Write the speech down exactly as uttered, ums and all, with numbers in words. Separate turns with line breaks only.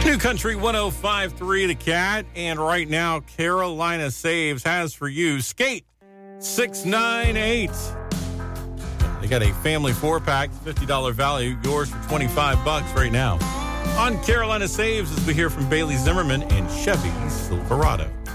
New Country one oh five point three The Cat, and right now Carolina Saves has for you Skate six nine eight. They got a family four-pack, fifty dollars value, yours for twenty-five bucks right now. On Carolina Saves, as we hear from Bailey Zimmerman and Chevy Silverado.